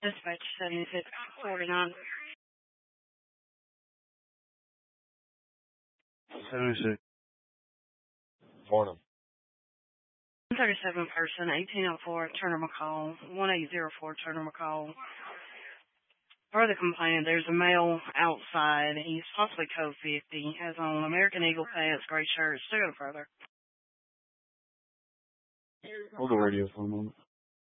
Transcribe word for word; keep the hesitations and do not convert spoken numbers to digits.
Dispatch seventy-six forty-nine. seventy-six. Morning. one thirty-seven person, eighteen oh four Turner McCall, one eight zero four Turner McCall. Per the complainant, there's a male outside. He's possibly code fifty. Has on American Eagle pants, gray shirt. Still go further. Hold the radio for a moment.